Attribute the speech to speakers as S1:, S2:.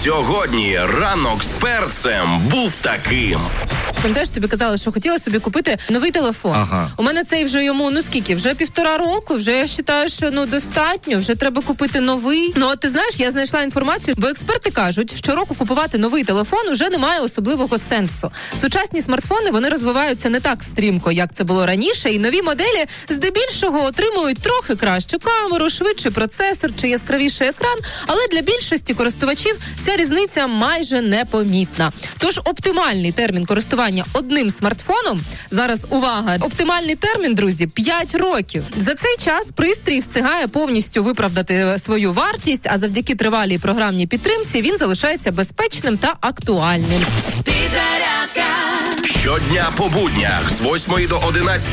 S1: Сьогодні ранок з перцем був таким.
S2: Пам'ятаєш, тобі казали, що хотіла собі купити новий телефон.
S3: Ага.
S2: У мене цей вже йому, скільки? Вже 1,5 року, вже я вважаю, що достатньо, вже треба купити новий. От ти знаєш, я знайшла інформацію, бо експерти кажуть, щороку купувати новий телефон уже немає особливого сенсу. Сучасні смартфони, вони розвиваються не так стрімко, як це було раніше, і нові моделі здебільшого отримують трохи кращу камеру, швидший процесор чи яскравіший екран, але для більшості користувачів ця різниця майже непомітна. Тож оптимальний термін користування одним смартфоном, зараз увага, оптимальний термін, друзі, 5 років. За цей час пристрій встигає повністю виправдати свою вартість, а завдяки тривалій програмній підтримці він залишається безпечним та актуальним.
S1: Щодня по буднях з 8 до 11